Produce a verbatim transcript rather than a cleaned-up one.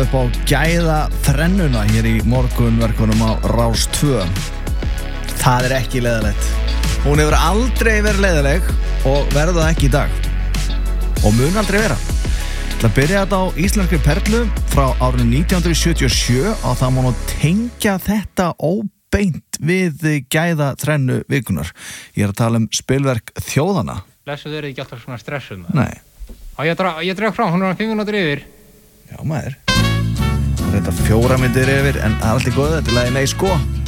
upp á gæða þrennuna hér í morgunverkunum á Rás tvö. Það er ekki leiðilegt. Hún hefur aldrei verið leiðileg og verður það ekki í dag. Og mun aldrei vera. Það byrja þetta á íslenskri perlu frá árinu nítján hundruð sjötíu og sjö og það má nú tengja þetta óbeint við gæða þrennu vikunar. Ég er að tala um spilverk þjóðana. Blessuð eru ekki alltaf svona stressuð. Nei. Og ég dreg, ég dreg frá, hún er fimm mínútur yfir. Já, maður. Þetta fjóra myndir yfir, en allt er góð, þetta er lagið Nei sko.